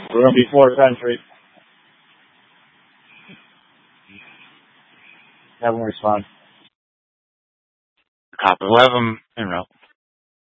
We're going to be 4 country. Have them respond. Copy. We'll have them in row.